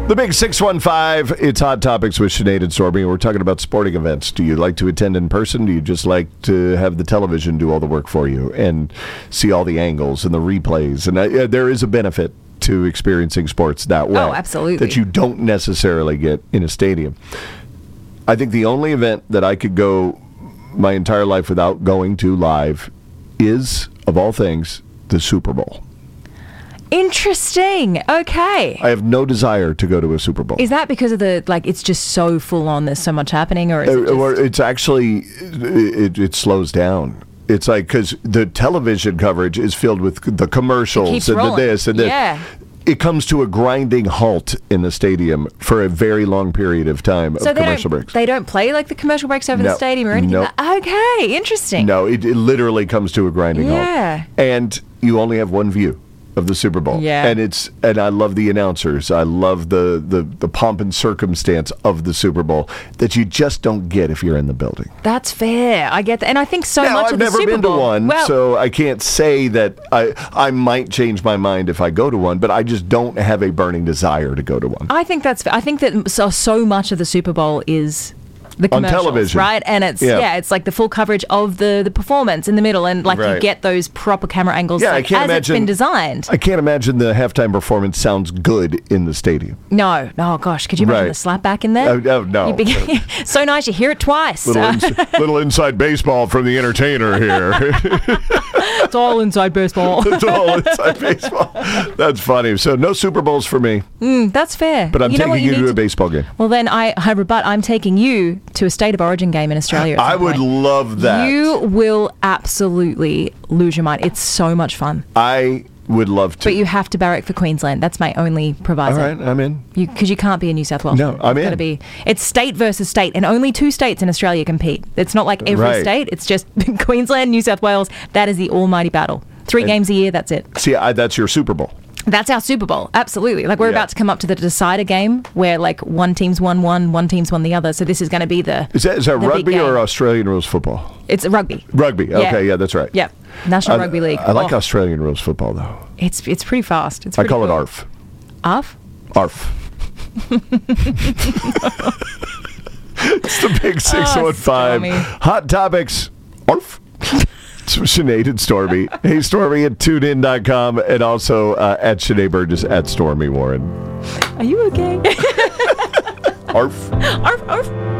The big 615, it's Hot Topics with Sinead and Stormy. We're talking about sporting events. Do you like to attend in person? Do you just like to have the television do all the work for you and see all the angles and the replays? And there is a benefit to experiencing sports that way. Oh, absolutely. That you don't necessarily get in a stadium. I think the only event that I could go my entire life without going to live is, of all things, the Super Bowl. Interesting. Okay. I have no desire to go to a Super Bowl. Is that because of it's just so full on, there's so much happening, or is it just... Or it's actually, it slows down. It's like, because the television coverage is filled with the commercials and the this and that. Yeah. It comes to a grinding halt in the stadium for a very long period of time of commercial breaks. They don't play like the commercial breaks over the stadium or anything? Okay, interesting. No, it literally comes to a grinding halt. Yeah. And you only have one view of the Super Bowl. Yeah. And I love the announcers. I love the pomp and circumstance of the Super Bowl that you just don't get if you're in the building. That's fair. I get that. And I think much I've of the never Super been Bowl, to one, so I can't say that I might change my mind if I go to one, but I just don't have a burning desire to go to one. I think that's fair. I think that so much of the Super Bowl is the commercials, on television, right? And it's it's like the full coverage of the performance in the middle, and you get those proper camera angles it's been designed. I can't imagine the halftime performance sounds good in the stadium. No, gosh, could you imagine the slap back in there? Oh, no. So nice, you hear it twice. Little inside baseball from the entertainer here. It's all inside baseball. It's all inside baseball. That's funny. So no Super Bowls for me. That's fair. But I'm taking you to a baseball game. Well, then I rebut. I'm taking you to a State of Origin game in Australia. I would love that. You will absolutely lose your mind. It's so much fun. I would love to. But you have to barrack for Queensland. That's my only proviso. All right, I'm in. Because you can't be in New South Wales. No, I'm in. It's state versus state, and only 2 states in Australia compete. It's not like every state. It's just Queensland, New South Wales. That is the almighty battle. 3 games a year, that's it. See, that's your Super Bowl. That's our Super Bowl, absolutely. Like, we're about to come up to the decider game where, one team's won one team's won the other. So this is going to be the Is that rugby or Australian rules football? It's rugby. Rugby, okay, yeah, that's right. Yeah, National Rugby League. I like Australian rules football, though. It's pretty fast. I call it ARF. ARF? ARF. It's the big 615. Hot Topics. ARF. Sinead and Stormy. Hey, Stormy at TuneIn.com, and also at Sinead Burgess at Stormy Warren. Are you okay? Arf. Arf, arf.